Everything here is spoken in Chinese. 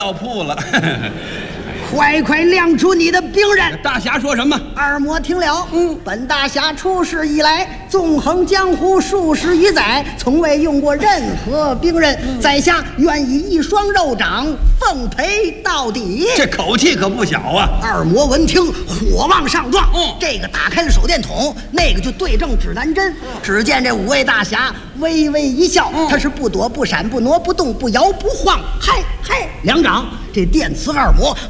到铺了。 快快亮出你的兵刃！ 大侠说什么？ 二魔听了，本大侠出世以来，纵横江湖数十余载，从未用过任何兵刃。在下愿以一双肉掌奉陪到底。 这口气可不小啊！ 二魔闻听，火往上撞。这个打开了手电筒，那个就对正指南针。只见这五位大侠微微一笑，他是不躲不闪不挪不动不摇不晃，嗨，两掌这电磁二魔。